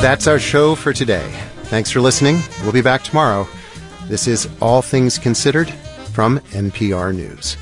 That's our show for today. Thanks for listening. We'll be back tomorrow. This is All Things Considered from NPR News.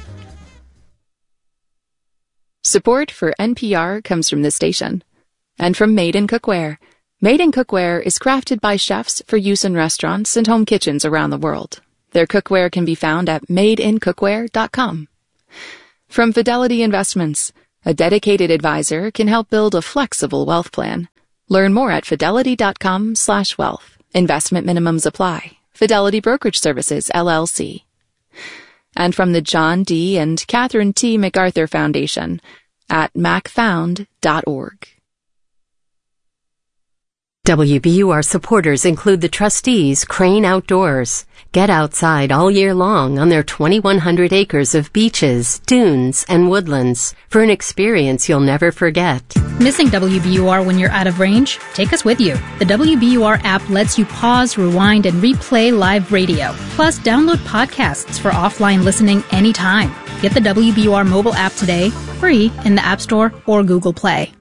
Support for NPR comes from this station and from Made in Cookware. Made in Cookware is crafted by chefs for use in restaurants and home kitchens around the world. Their cookware can be found at madeincookware.com. From Fidelity Investments, a dedicated advisor can help build a flexible wealth plan. Learn more at fidelity.com/wealth. Investment minimums apply. Fidelity Brokerage Services, LLC. And from the John D. and Catherine T. MacArthur Foundation at macfound.org. WBUR supporters include the trustees Crane Outdoors. Get outside all year long on their 2,100 acres of beaches, dunes, and woodlands for an experience you'll never forget. Missing WBUR when you're out of range? Take us with you. The WBUR app lets you pause, rewind, and replay live radio. Plus, download podcasts for offline listening anytime. Get the WBUR mobile app today, free in the App Store or Google Play.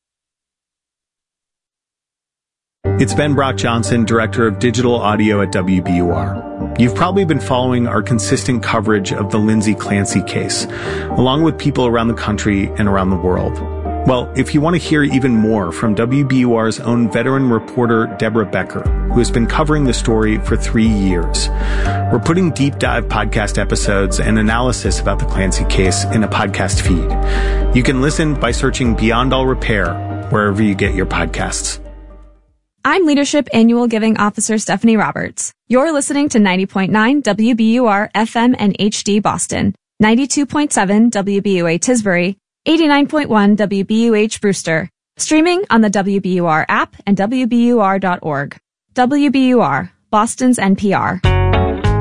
It's Ben Brock Johnson, Director of Digital Audio at WBUR. You've probably been following our consistent coverage of the Lindsay Clancy case, along with people around the country and around the world. Well, if you want to hear even more from WBUR's own veteran reporter, Deborah Becker, who has been covering the story for 3 years, we're putting deep dive podcast episodes and analysis about the Clancy case in a podcast feed. You can listen by searching Beyond All Repair wherever you get your podcasts. I'm Leadership Annual Giving Officer Stephanie Roberts. You're listening to 90.9 WBUR FM and HD Boston, 92.7 WBUA Tisbury, 89.1 WBUH Brewster, streaming on the WBUR app and WBUR.org. WBUR, Boston's NPR.